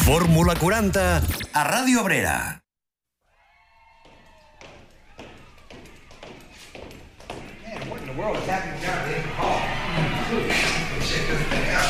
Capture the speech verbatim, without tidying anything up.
Fórmula quaranta a Ràdio Abrera. Man, what in the world is happening down